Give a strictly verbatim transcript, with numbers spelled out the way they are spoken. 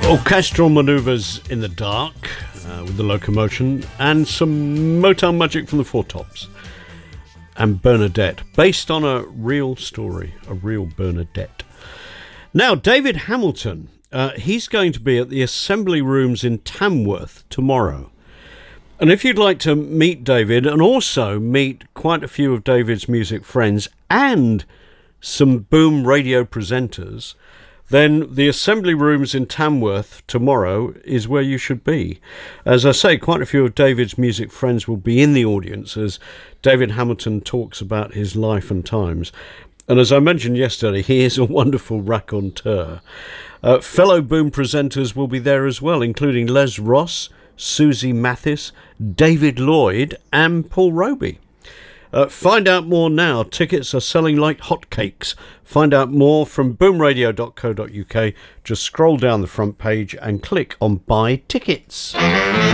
Orchestral manoeuvres in the dark uh, with the locomotion, and some Motown magic from the Four Tops and Bernadette, based on a real story, a real Bernadette. Now, David Hamilton, uh, he's going to be at the Assembly Rooms in Tamworth tomorrow. And if you'd like to meet David and also meet quite a few of David's music friends and some Boom radio presenters, then the Assembly Rooms in Tamworth tomorrow is where you should be. As I say, quite a few of David's music friends will be in the audience as David Hamilton talks about his life and times. And as I mentioned yesterday, he is a wonderful raconteur. Uh, fellow Boom presenters will be there as well, including Les Ross, Susie Mathis, David Lloyd and Paul Roby. Uh, find out more now. Tickets are selling like hotcakes. Find out more from boom radio dot co dot uk. Just scroll down the front page and click on Buy Tickets.